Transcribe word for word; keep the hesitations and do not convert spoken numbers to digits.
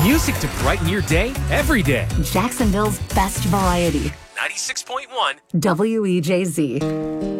Music to brighten your day every day. Jacksonville's best variety. ninety-six point one W E J Z.